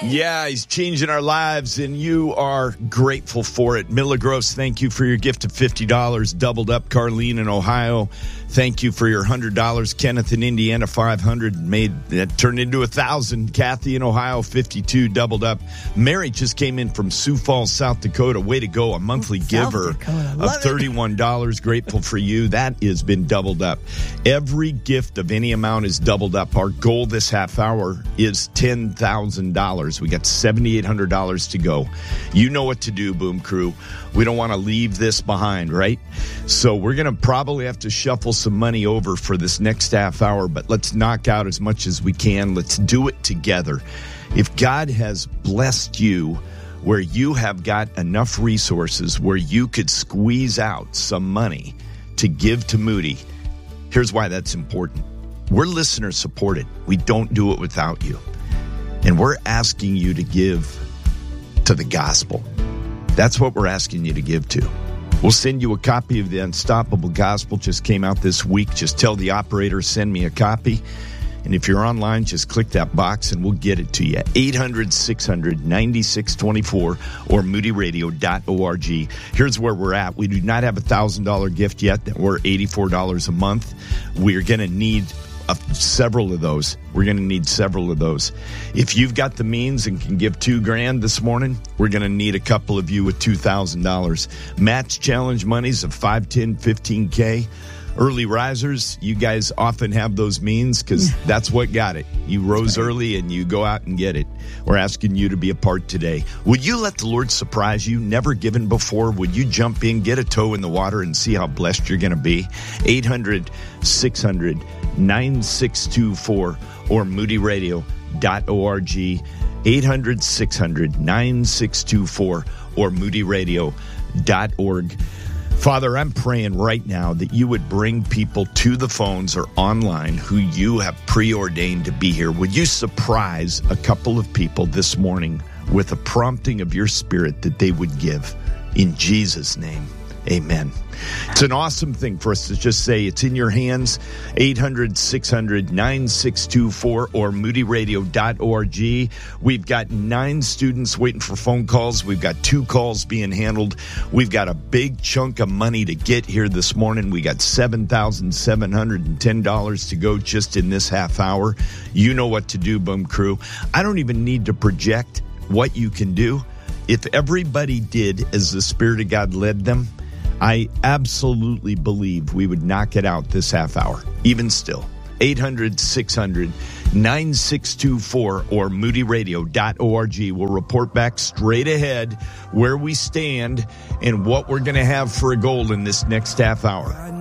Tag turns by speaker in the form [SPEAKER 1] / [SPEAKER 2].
[SPEAKER 1] Yeah, he's changing our lives, and you are grateful for it. Milagros, thank you for your gift of $50, doubled up. Carlene in Ohio, thank you for your $100. Kenneth in Indiana, $500, made that turned into $1,000. Kathy in Ohio, $52, doubled up. Mary just came in from Sioux Falls, South Dakota. Way to go, a monthly giver of $31. Grateful for you. That has been doubled up. Every gift of any amount is doubled up. Our goal this half hour is $10,000. We got $7,800 to go. You know what to do, Boom Crew. We don't want to leave this behind, right? So we're going to probably have to shuffle some money over for this next half hour, but let's knock out as much as we can. Let's do it together. If God has blessed you where you have got enough resources where you could squeeze out some money to give to Moody, here's why that's important. We're listener supported. We don't do it without you. And we're asking you to give to the gospel. That's what we're asking you to give to. We'll send you a copy of the Unstoppable Gospel. Just came out this week. Just tell the operator, send me a copy. And if you're online, just click that box and we'll get it to you. 800-600-9624 or moodyradio.org. Here's where we're at. We do not have a $1,000 gift yet. We're $84 a month. We're going to need several of those. We're going to need several of those. If you've got the means and can give $2,000 this morning, we're going to need a couple of you with $2,000. Match challenge monies of $5, $10, $15K. Early risers, you guys often have those means because that's what got it. You rose early and you go out and get it. We're asking you to be a part today. Would you let the Lord surprise you? Never given before. Would you jump in, get a toe in the water, and see how blessed you're going to be? 800-600-9624 or moodyradio.org. 800-600-9624 or moodyradio.org. Father, I'm praying right now that you would bring people to the phones or online who you have preordained to be here. Would you surprise a couple of people this morning with a prompting of your spirit that they would give? In Jesus' name, amen. It's an awesome thing for us to just say it's in your hands. 800-600-9624 or moodyradio.org. We've got 9 students waiting for phone calls. We've got 2 calls being handled. We've got a big chunk of money to get here this morning. We got $7,710 to go just in this half hour. You know what to do, Boom Crew. I don't even need to project what you can do. If everybody did as the Spirit of God led them, I absolutely believe we would knock it out this half hour, even still. 800-600-9624 or moodyradio.org. We'll report back straight ahead where we stand and what we're going to have for a goal in this next half hour.